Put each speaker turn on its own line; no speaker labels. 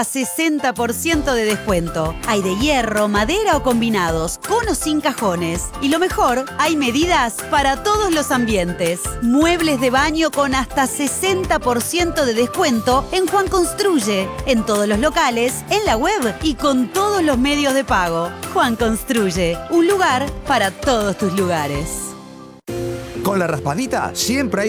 60% de descuento. Hay de hierro, madera o combinados, con o sin cajones. Y lo mejor, hay medidas para todos los ambientes. Muebles de baño con hasta 60% de descuento en Juan Construye. En todos los locales, en la web y con todos los medios de pago. Juan Construye, un lugar para todos tus lugares.
Con la raspadita siempre hay